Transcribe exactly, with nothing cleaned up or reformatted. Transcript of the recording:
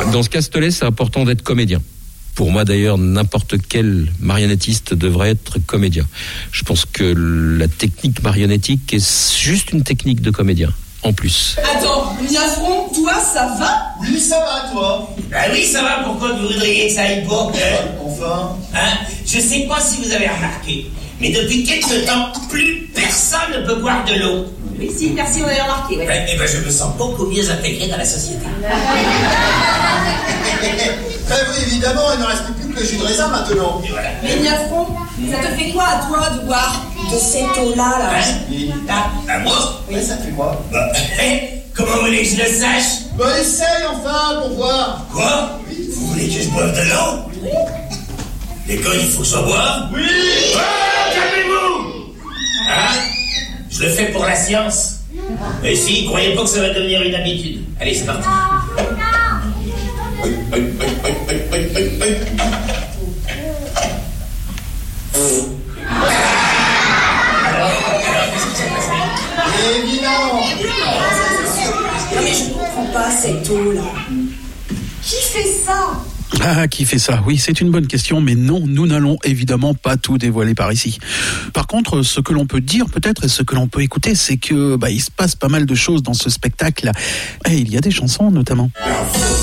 Dans ce castelet, c'est important d'être comédien. Pour moi, d'ailleurs, n'importe quel marionnettiste devrait être comédien. Je pense que la technique marionnettique est juste une technique de comédien, en plus. Attends, Miafron, toi, ça va ? Oui, ça va, toi ? Ah oui, ça va, pourquoi vous voudriez que ça aille pas hein ? Enfin. Hein ? Je sais pas si vous avez remarqué, mais depuis quelque temps, plus personne ne peut boire de l'eau. Oui, si, merci, on avait remarqué, ouais. Ben, eh ben, je me sens beaucoup mieux intégré dans la société. Ben oui, évidemment, il ne reste plus que le jus de raisin maintenant. Et voilà. Mais Miafron, ça te fait quoi à toi de boire de cette eau-là, là ? Hein ? Ah, à moi ? Oui, ça fait quoi ? Bah, comment vous voulez que je le sache ? Ben essaye enfin, pour voir. Quoi ? Vous voulez que je boive de l'eau ? Oui. L'école, il faut que je boive ? Oui. Oh, calmez-vous ! Hein ? Je le fais pour la science. Mais si, croyez pas que ça va devenir une habitude. Allez, c'est parti. Évidemment. Non mais je comprends pas cette eau-là. Qui fait ça ? Ah, qui fait ça ? Oui, c'est une bonne question, mais non, nous n'allons évidemment pas tout dévoiler par ici. Par contre, ce que l'on peut dire peut-être et ce que l'on peut écouter, c'est que bah, il se passe pas mal de choses dans ce spectacle. Et il y a des chansons notamment.